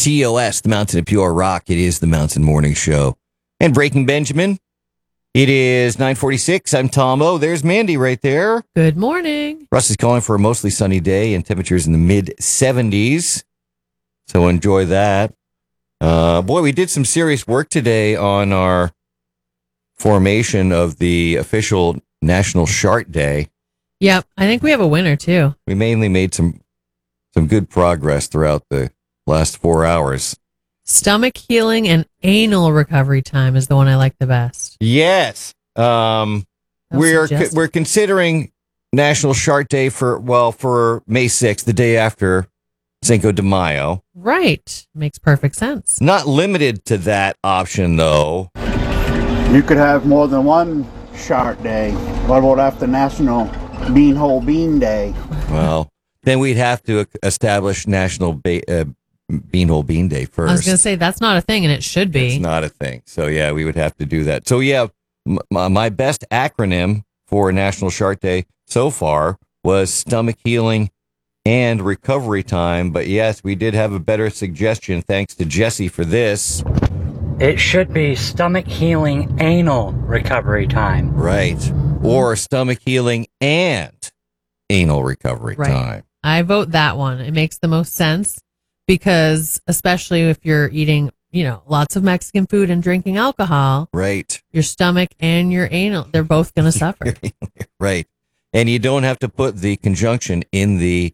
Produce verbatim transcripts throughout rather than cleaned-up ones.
T O S, the Mountain of Pure Rock. It is the Mountain Morning Show. And Breaking Benjamin, it is nine forty-six. I'm Tom O. There's Mandy right there. Good morning. Russ is calling for a mostly sunny day and temperatures in the mid seventies. So enjoy that. Uh, boy, we did some serious work today on our formation of the official National Shart Day. Yep, I think we have a winner too. We mainly made some some good progress throughout the last four hours. Stomach healing and anal recovery time is the one I like the best. Yes. Um, we're co- we're considering National Shart Day for, well, for May sixth, the day after Cinco de Mayo. Right. Makes perfect sense. Not limited to that option, though. You could have more than one Shart Day. What about after National Beanhole Bean Day? Well, then we'd have to establish National ba- uh, Beanhole Bean Day first. I was going to say, that's not a thing, and it should be. It's not a thing. So, yeah, we would have to do that. So, yeah, m- my best acronym for National Shart Day so far was stomach healing and recovery time. But, yes, we did have a better suggestion, thanks to Jesse for this. It should be stomach healing anal recovery time. Right. Or stomach healing and anal recovery right. time. I vote that one. It makes the most sense because especially if you're eating, you know, lots of Mexican food and drinking alcohol. Right. Your stomach and your anal, they're both going to suffer. Right. And you don't have to put the conjunction in the,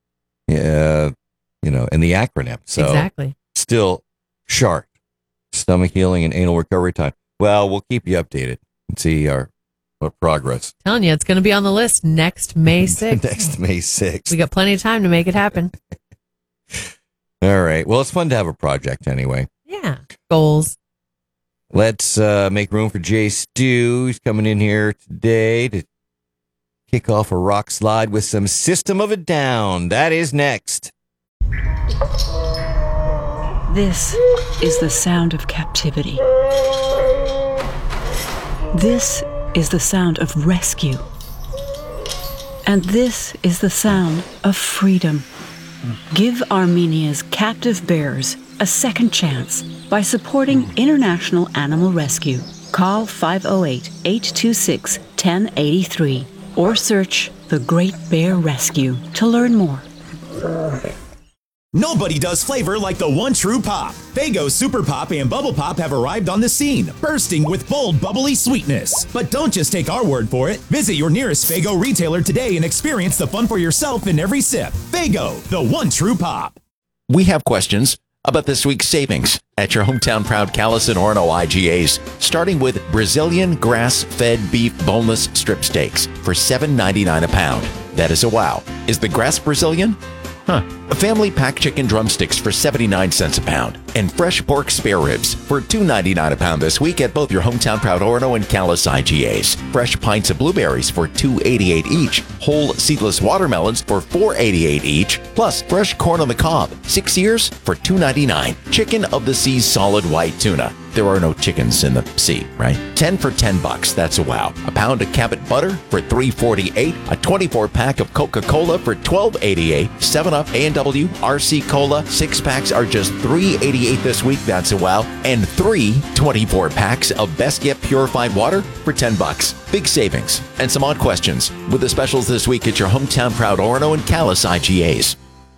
uh, you know, in the acronym. So exactly. Still SHART. Stomach healing and anal recovery time. Well, we'll keep you updated and see our what progress. Telling you, it's going to be on the list next May sixth. Next May sixth. We got plenty of time to make it happen. All right. Well, it's fun to have a project anyway. Yeah. Goals. Let's uh, make room for Jay Stu. He's coming in here today to kick off a rock slide with some System of a Down. That is next. This is the sound of captivity. This is the sound of rescue. And this is the sound of freedom. Give Armenia's captive bears a second chance by supporting International Animal Rescue. Call five oh eight, eight two six, one oh eight three or search The Great Bear Rescue to learn more. Nobody does flavor like the one true pop. Faygo Super Pop and Bubble Pop have arrived on the scene, bursting with bold, bubbly sweetness. But don't just take our word for it. Visit your nearest Faygo retailer today and experience the fun for yourself in every sip. Faygo, the one true pop. We have questions about this week's savings at your hometown proud Callis and Orono I G As, starting with Brazilian grass-fed beef boneless strip steaks for seven ninety-nine a pound. That is a wow. Is the grass Brazilian? Huh. A family pack chicken drumsticks for seventy-nine cents a pound. And fresh pork spare ribs for two ninety-nine a pound this week at both your hometown proud Orono and Callis I G As. Fresh pints of blueberries for two eighty-eight each. Whole seedless watermelons for four eighty-eight each. Plus fresh corn on the cob, six ears for two ninety-nine. Chicken of the Sea's solid white tuna. There are no chickens in the sea, right? ten for ten bucks. That's a wow. A pound of Cabot butter for three forty-eight. A twenty-four pack of Coca-Cola for twelve eighty-eight. seven up, A and W, R C Cola, six packs are just three eighty-eight this week. That's a wow. And three twenty-four packs of Best Yet purified water for ten bucks. Big savings and some odd questions with the specials this week at your hometown proud Orono and Callis I G As.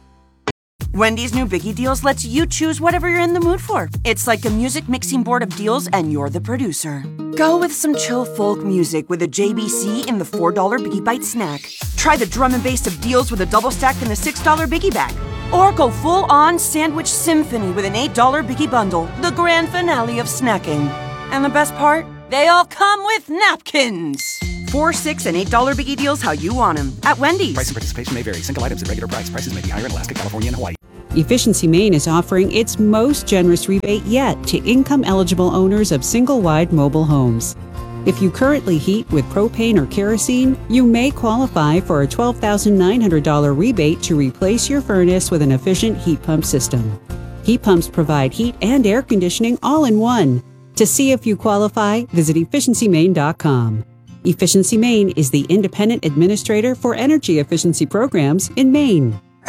Wendy's new Biggie Deals lets you choose whatever you're in the mood for. It's like a music mixing board of deals, and you're the producer. Go with some chill folk music with a J B C in the four dollar Biggie Bite snack. Try the drum and bass of deals with a double stack in the six dollar Biggie Bag. Or go full-on sandwich symphony with an eight dollar Biggie Bundle, the grand finale of snacking. And the best part? They all come with napkins. Four, six, and eight dollar Biggie Deals how you want them at Wendy's. Price and participation may vary. Single items at regular price. Prices may be higher in Alaska, California, and Hawaii. Efficiency Maine is offering its most generous rebate yet to income-eligible owners of single-wide mobile homes. If you currently heat with propane or kerosene, you may qualify for a twelve thousand nine hundred dollars rebate to replace your furnace with an efficient heat pump system. Heat pumps provide heat and air conditioning all in one. To see if you qualify, visit efficiency maine dot com. Efficiency Maine is the independent administrator for energy efficiency programs in Maine.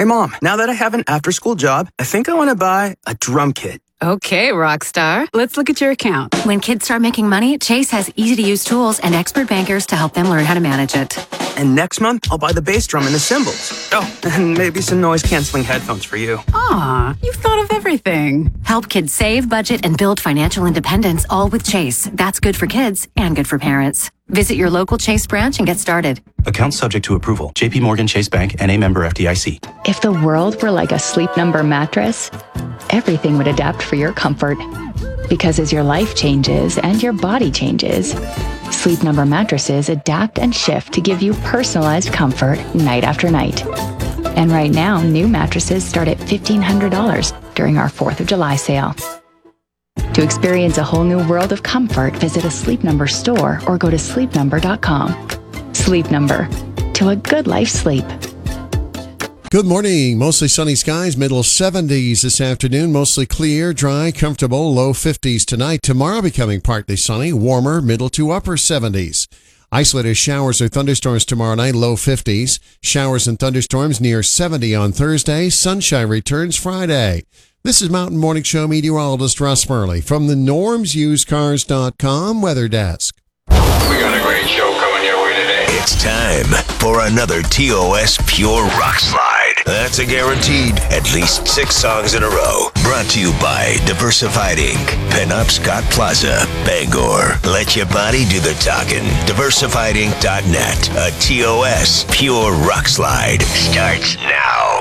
Hey, Mom, now that I have an after-school job, I think I want to buy a drum kit. Okay, Rockstar. Let's look at your account. When kids start making money, Chase has easy-to-use tools and expert bankers to help them learn how to manage it. And next month, I'll buy the bass drum and the cymbals. Oh, and maybe some noise-canceling headphones for you. Aw, you've thought of everything. Help kids save, budget, and build financial independence, all with Chase. That's good for kids and good for parents. Visit your local Chase branch and get started. Account subject to approval. J P Morgan Chase Bank, N A member F D I C. If the world were like a Sleep Number mattress, everything would adapt for your comfort. Because as your life changes and your body changes, Sleep Number mattresses adapt and shift to give you personalized comfort night after night. And right now, new mattresses start at fifteen hundred dollars during our fourth of July sale. To experience a whole new world of comfort, visit a Sleep Number store or go to sleep number dot com. Sleep Number. To a good life sleep. Good morning. Mostly sunny skies, middle seventies this afternoon. Mostly clear, dry, comfortable, low fifties tonight. Tomorrow becoming partly sunny, warmer, middle to upper seventies. Isolated showers or thunderstorms tomorrow night, low fifties. Showers and thunderstorms near seventy on Thursday. Sunshine returns Friday. This is Mountain Morning Show meteorologist Russ Murley from the norms used cars dot com weather desk. We got a great show coming your way today. It's time for another T O S Pure Rock Slide. That's a guaranteed at least six songs in a row. Brought to you by Diversified Incorporated. Pinup Scott Plaza, Bangor. Let your body do the talking. diversified inc dot net. A T O S Pure Rock Slide starts now.